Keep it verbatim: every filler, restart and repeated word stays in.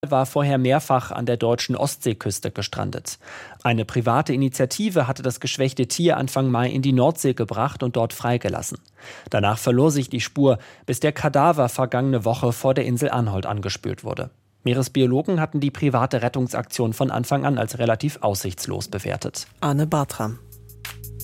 war vorher mehrfach an der deutschen Ostseeküste gestrandet. Eine private Initiative hatte das geschwächte Tier Anfang Mai in die Nordsee gebracht und dort freigelassen. Danach verlor sich die Spur, bis der Kadaver vergangene Woche vor der Insel Anholt angespült wurde. Meeresbiologen hatten die private Rettungsaktion von Anfang an als relativ aussichtslos bewertet. Arne Bartram.